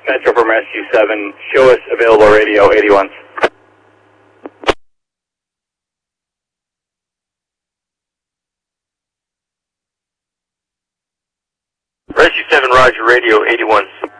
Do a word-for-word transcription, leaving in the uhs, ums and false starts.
Metro from Rescue seven, show us available radio eighty-one. Rescue seven, roger, radio eighty-one.